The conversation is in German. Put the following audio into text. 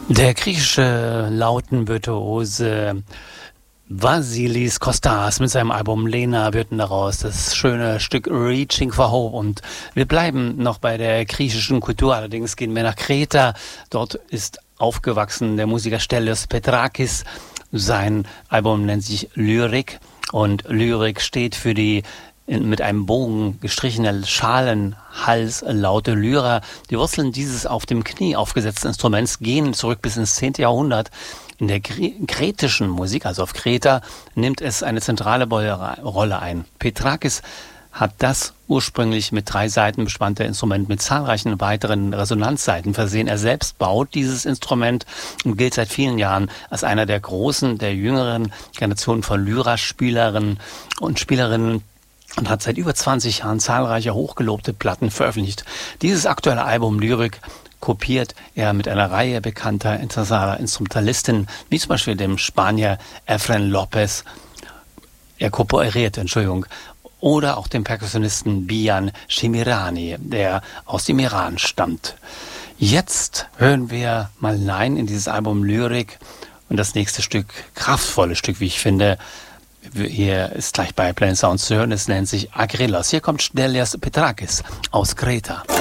Der griechische Lautenvirtuose Vasilis Kostas mit seinem Album Lena wird daraus das schöne Stück Reaching for Hope. Und wir bleiben noch bei der griechischen Kultur, allerdings gehen wir nach Kreta. Dort ist aufgewachsen der Musiker Stelios Petrakis. Sein Album nennt sich Lyrik und Lyrik steht für die mit einem Bogen gestrichene Schalenhalslaute Lyra. Die Wurzeln dieses auf dem Knie aufgesetzten Instruments gehen zurück bis ins 10. Jahrhundert. In der kretischen Musik, also auf Kreta, nimmt es eine zentrale Rolle ein. Petrakis hat das ursprünglich mit 3 Saiten bespannte Instrument mit zahlreichen weiteren Resonanzsaiten versehen. Er selbst baut dieses Instrument und gilt seit vielen Jahren als einer der großen, der jüngeren Generationen von Lyra-Spielerinnen und Spielerinnen und hat seit über 20 Jahren zahlreiche hochgelobte Platten veröffentlicht. Dieses aktuelle Album Lyrik kopiert er mit einer Reihe bekannter internationaler Instrumentalisten, wie zum Beispiel dem Spanier Efren Lopez, oder auch dem Perkussionisten Bijan Shemirani, der aus dem Iran stammt. Jetzt hören wir mal hinein in dieses Album Lyrik und das nächste Stück, kraftvolle Stück, wie ich finde. Hier ist gleich bei Planet Sounds zu hören, es nennt sich Agrilos. Hier kommt Stelios Petrakis aus Kreta.